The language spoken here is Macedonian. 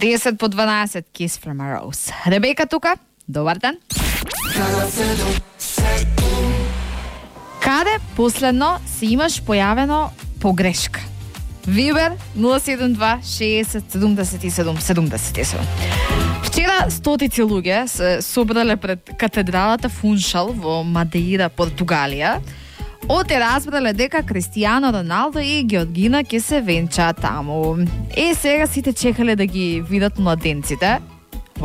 10 по 12, Kiss from a Rose. Ребека тука, добар ден. Каде последно си имаш појавено погрешка? Вибер 072 60 77 77. Вчера стотици луѓе се собрале пред катедралата Фуншал во Мадеира, Португалија, оте разбрале дека Кристијано Роналдо и Георгина ќе се венчаат таму. Сега сите чекале да ги видат младенците,